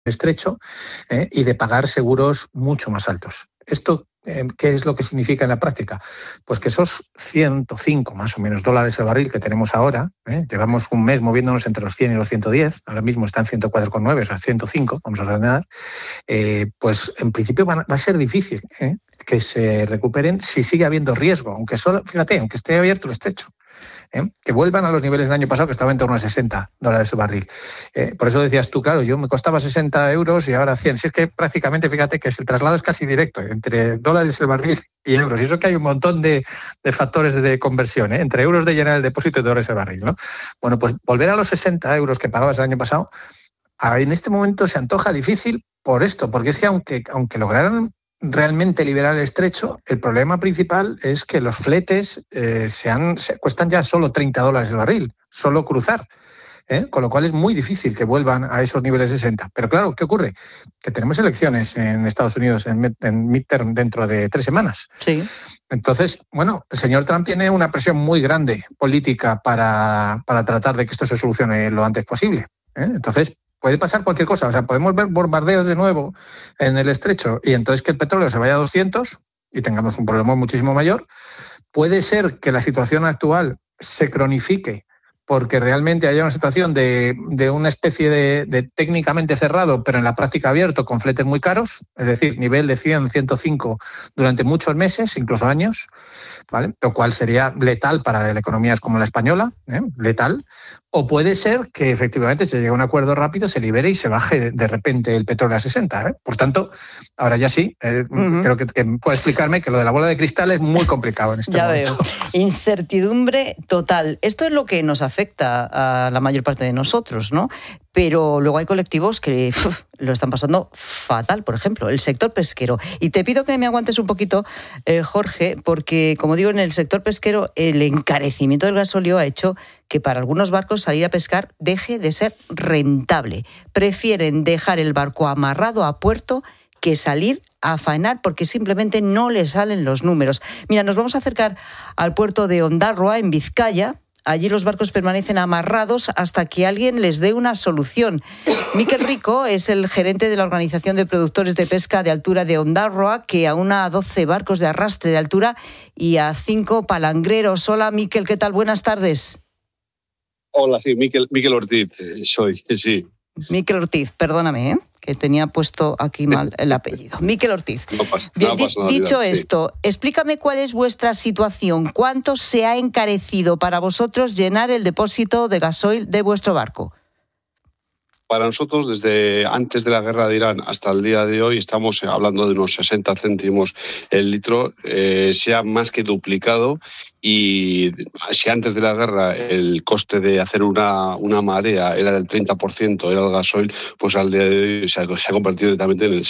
estrecho y de pagar seguros mucho más altos. ¿Esto qué es lo que significa en la práctica? Pues que esos 105 más o menos dólares el barril que tenemos ahora, llevamos un mes moviéndonos entre los 100 y los 110, ahora mismo está en 104,9, o sea, 105, vamos a ordenar, pues en principio va a ser difícil que se recuperen si sigue habiendo riesgo, aunque esté abierto el estrecho. Que vuelvan a los niveles del año pasado, que estaba en torno a 60 dólares el barril. Por eso decías tú, claro, yo me costaba 60 euros y ahora 100. Si es que prácticamente, fíjate que el traslado es casi directo entre dólares el barril y euros. Y eso que hay un montón de factores de conversión, entre euros de llenar el depósito y dólares el barril, ¿no? Bueno, pues volver a los 60 euros que pagabas el año pasado, en este momento se antoja difícil por esto, porque es que aunque lograran realmente liberar el estrecho, el problema principal es que los fletes cuestan ya solo 30 dólares el barril, solo cruzar, con lo cual es muy difícil que vuelvan a esos niveles de 60. Pero claro, ¿qué ocurre? Que tenemos elecciones en Estados Unidos en midterm dentro de 3 semanas. Sí. Entonces, bueno, el señor Trump tiene una presión muy grande política para tratar de que esto se solucione lo antes posible. Entonces, puede pasar cualquier cosa, o sea, podemos ver bombardeos de nuevo en el estrecho y entonces que el petróleo se vaya a 200 y tengamos un problema muchísimo mayor. Puede ser que la situación actual se cronifique porque realmente haya una situación de una especie de técnicamente cerrado, pero en la práctica abierto, con fletes muy caros, es decir, nivel de 100, 105 durante muchos meses, incluso años, ¿vale? Lo cual sería letal para economías como la española, letal. O puede ser que efectivamente se llegue a un acuerdo rápido, se libere y se baje de repente el petróleo a 60. Por tanto, ahora ya sí, creo que puede explicarme que lo de la bola de cristal es muy complicado en este momento. Ya veo. Incertidumbre total. Esto es lo que nos afecta a la mayor parte de nosotros, ¿no? Pero luego hay colectivos que lo están pasando fatal, por ejemplo, el sector pesquero. Y te pido que me aguantes un poquito, Jorge, porque, como digo, en el sector pesquero el encarecimiento del gasóleo ha hecho que para algunos barcos salir a pescar deje de ser rentable. Prefieren dejar el barco amarrado a puerto que salir a faenar porque simplemente no les salen los números. Mira, nos vamos a acercar al puerto de Ondarroa, en Vizcaya. Allí los barcos permanecen amarrados hasta que alguien les dé una solución. Miquel Rico es el gerente de la Organización de Productores de Pesca de Altura de Ondarroa, que aúna a 12 barcos de arrastre de altura y a 5 palangreros. Hola, Miquel, ¿qué tal? Buenas tardes. Hola, sí, Miquel Ortiz soy, sí. Miquel Ortiz, perdóname, que tenía puesto aquí mal el apellido. Miquel Ortiz. No pasa nada. Dicho esto, explícame cuál es vuestra situación. ¿Cuánto se ha encarecido para vosotros llenar el depósito de gasoil de vuestro barco? Para nosotros, desde antes de la guerra de Irán hasta el día de hoy, estamos hablando de unos 60 céntimos el litro. Se ha más que duplicado. Y si antes de la guerra el coste de hacer una marea era del 30%, era el gasoil, pues al día de hoy se ha convertido directamente en el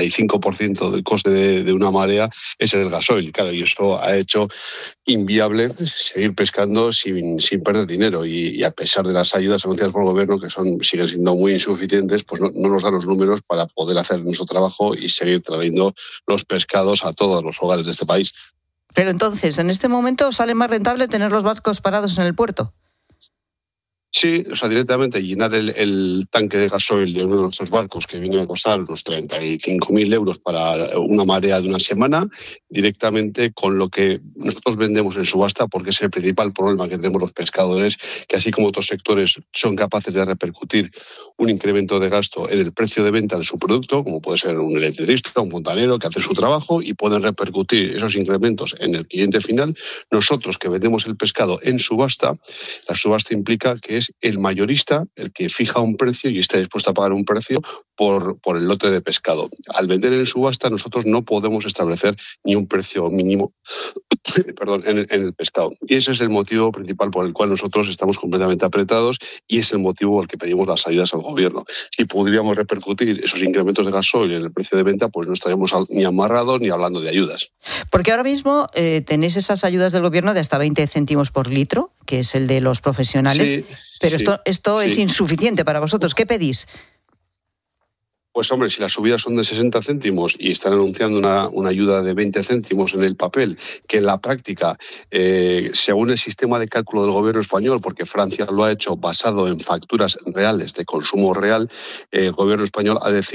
65% del coste de una marea es el gasoil. Claro, y eso ha hecho inviable seguir pescando sin perder dinero. Y a pesar de las ayudas anunciadas por el gobierno, que siguen siendo muy insuficientes, pues no nos dan los números para poder hacer nuestro trabajo y seguir trayendo los pescados a todos los hogares de este país. Pero entonces, ¿en este momento sale más rentable tener los barcos parados en el puerto? Sí, o sea, directamente llenar el tanque de gasoil de uno de nuestros barcos, que viene a costar unos 35.000 euros para una marea de una semana, directamente con lo que nosotros vendemos en subasta, porque es el principal problema que tenemos los pescadores, que así como otros sectores son capaces de repercutir un incremento de gasto en el precio de venta de su producto, como puede ser un electricista, un fontanero, que hace su trabajo y pueden repercutir esos incrementos en el cliente final. Nosotros que vendemos el pescado en subasta, la subasta implica que es el mayorista el que fija un precio y está dispuesto a pagar un precio por el lote de pescado. Al vender en subasta nosotros no podemos establecer ni un precio mínimo en el pescado. Y ese es el motivo principal por el cual nosotros estamos completamente apretados y es el motivo por el que pedimos las ayudas al gobierno. Si pudiéramos repercutir esos incrementos de gasoil en el precio de venta, pues no estaríamos ni amarrados ni hablando de ayudas. Porque ahora mismo tenéis esas ayudas del gobierno de hasta 20 céntimos por litro, que es el de los profesionales. Sí, pero esto es insuficiente para vosotros. ¿Qué pedís? Pues hombre, si las subidas son de 60 céntimos y están anunciando una ayuda de 20 céntimos en el papel, que en la práctica, según el sistema de cálculo del gobierno español, porque Francia lo ha hecho basado en facturas reales de consumo real, el gobierno español ha decidido